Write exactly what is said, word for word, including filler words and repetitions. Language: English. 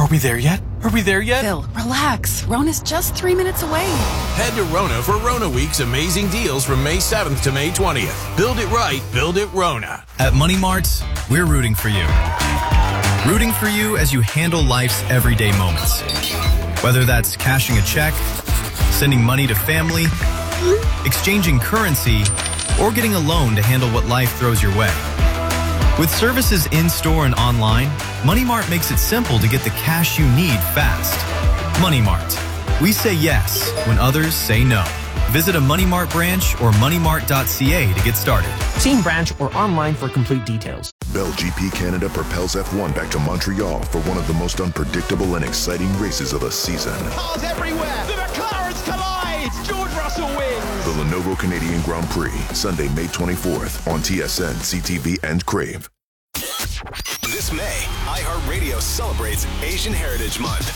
Are we there yet? Are we there yet? Phil, relax. Rona's just three minutes away. Head to Rona for Rona Week's amazing deals from May seventh to May twentieth. Build it right, build it Rona. At Money Mart, we're rooting for you. Rooting for you as you handle life's everyday moments. Whether that's cashing a check, sending money to family, exchanging currency, or getting a loan to handle what life throws your way. With services in-store and online, Money Mart makes it simple to get the cash you need fast. Money Mart. We say yes when others say no. Visit a Money Mart branch or money mart dot c a to get started. See in branch or online for complete details. Bell G P Canada propels F one back to Montreal for one of the most unpredictable and exciting races of the season. Cars everywhere! The McLarens collide! George Russell wins! The Lenovo Canadian Grand Prix, Sunday, May twenty-fourth on T S N, C T V, and Crave. This May, iHeartRadio celebrates Asian Heritage Month.